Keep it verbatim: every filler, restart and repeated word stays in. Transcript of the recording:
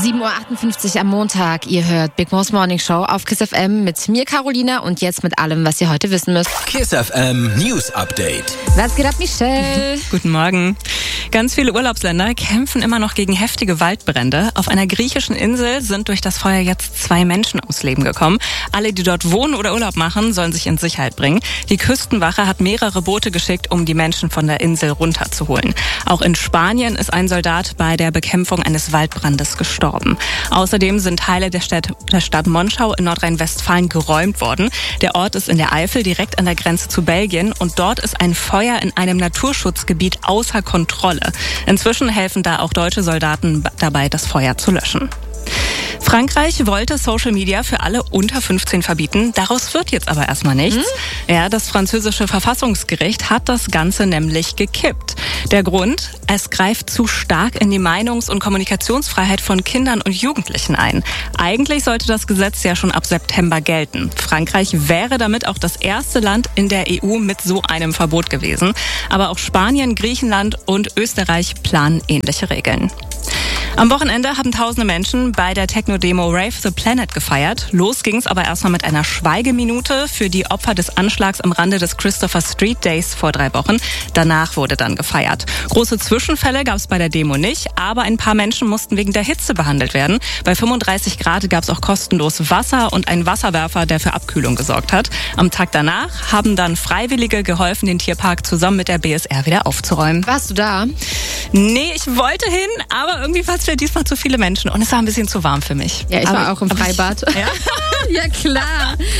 sieben Uhr achtundfünfzig am Montag. Ihr hört Big Mo's Morning Show auf KISS F M mit mir, Carolina, und jetzt mit allem, was ihr heute wissen müsst. KISS F M News Update. Was geht ab, Michelle? Guten Morgen. Ganz viele Urlaubsländer kämpfen immer noch gegen heftige Waldbrände. Auf einer griechischen Insel sind durch das Feuer jetzt zwei Menschen ums Leben gekommen. Alle, die dort wohnen oder Urlaub machen, sollen sich in Sicherheit bringen. Die Küstenwache hat mehrere Boote geschickt, um die Menschen von der Insel runterzuholen. Auch in Spanien ist ein Soldat bei der Bekämpfung eines Waldbrandes gestorben. Außerdem sind Teile der Stadt, der Stadt Monschau in Nordrhein-Westfalen geräumt worden. Der Ort ist in der Eifel, direkt an der Grenze zu Belgien, und dort ist ein Feuer in einem Naturschutzgebiet außer Kontrolle. Inzwischen helfen da auch deutsche Soldaten dabei, das Feuer zu löschen. Frankreich wollte Social Media für alle unter fünfzehn verbieten. Daraus wird jetzt aber erstmal nichts. Hm? Ja, das französische Verfassungsgericht hat das Ganze nämlich gekippt. Der Grund? Es greift zu stark in die Meinungs- und Kommunikationsfreiheit von Kindern und Jugendlichen ein. Eigentlich sollte das Gesetz ja schon ab September gelten. Frankreich wäre damit auch das erste Land in der E U mit so einem Verbot gewesen. Aber auch Spanien, Griechenland und Österreich planen ähnliche Regeln. Am Wochenende haben tausende Menschen bei der Techno-Demo Rave the Planet gefeiert. Los ging's aber erstmal mit einer Schweigeminute für die Opfer des Anschlags am Rande des Christopher Street Days vor drei Wochen. Danach wurde dann gefeiert. Große Zwischenfälle gab's bei der Demo nicht, aber ein paar Menschen mussten wegen der Hitze behandelt werden. Bei fünfunddreißig Grad gab's auch kostenlos Wasser und einen Wasserwerfer, der für Abkühlung gesorgt hat. Am Tag danach haben dann Freiwillige geholfen, den Tierpark zusammen mit der B S R wieder aufzuräumen. Warst du da? Nee, ich wollte hin, aber irgendwie fast für diesmal zu viele Menschen und es war ein bisschen zu warm für mich. Ja, ich aber war auch im Freibad. Ich, ja? Ja, klar.